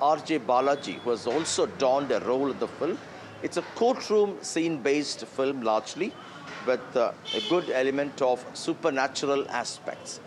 R.J. Balaji, who has also donned a role in the film. It's a courtroom scene-based film largely, with a good element of supernatural aspects.